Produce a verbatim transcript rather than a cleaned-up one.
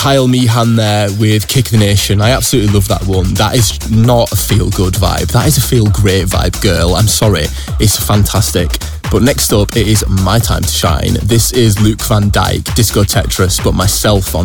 Kyle Meehan there with Kick the Nation. I absolutely love that one. That is not a feel-good vibe. That is a feel-great vibe, girl. I'm sorry. It's fantastic. But next up, it is my time to shine. This is Luke Van Dyke, Disco Tetris, but myself on